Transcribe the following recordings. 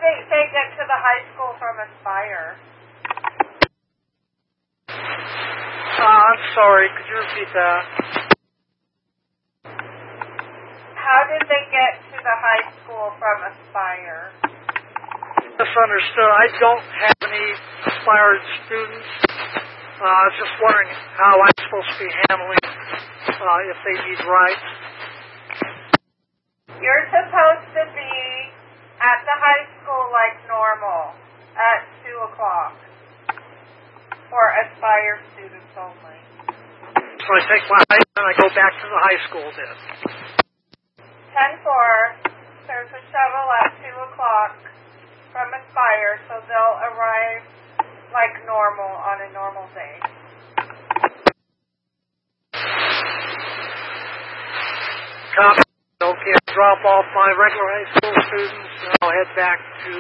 they get to the high school from Aspire? I'm sorry, could you repeat that? How did they get to the high school from Aspire? Misunderstood. I don't have any Aspire students. I was just wondering how I'm supposed to be handling if they need rides. You're supposed to be at the high school like normal at 2 o'clock for Aspire students only. So I take my hike and I go back to the high school then. 10-4, there's a shuttle at 2 o'clock from Aspire, so they'll arrive like normal on a normal day. Copy. Okay, I'll drop off my regular high school students and I'll head back to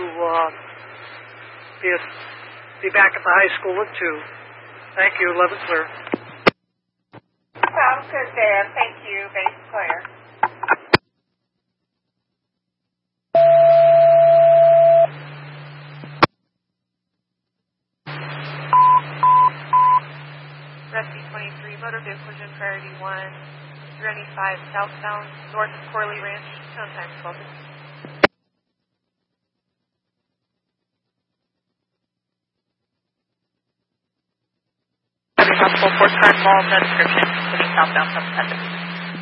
be back at the high school at 2. Thank you, 11 clear. Sounds good, Dan. Thank you. Base clear. Rescue 23, motor vehicle collision priority 1, 395 southbound, north of Corley Ranch, tone time 12. Possible for current mall, no description, pushing southbound from Essex.